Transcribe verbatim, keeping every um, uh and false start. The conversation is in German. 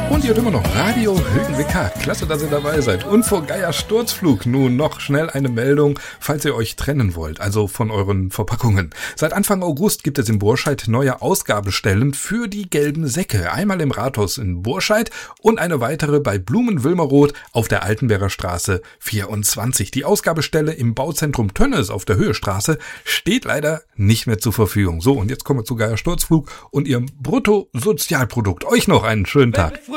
Und ihr hört immer noch Radio Hilgenwicker. Klasse, dass ihr dabei seid. Und vor Geier Sturzflug nun noch schnell eine Meldung, falls ihr euch trennen wollt, also von euren Verpackungen. Seit Anfang August gibt es in Burscheid neue Ausgabestellen für die gelben Säcke. Einmal im Rathaus in Burscheid und eine weitere bei Blumen-Wilmeroth auf der Altenberger Straße vierundzwanzig. Die Ausgabestelle im Bauzentrum Tönnes auf der Höhestraße steht leider nicht mehr zur Verfügung. So, und jetzt kommen wir zu Geier Sturzflug und ihrem Bruttosozialprodukt. Euch noch einen schönen Tag.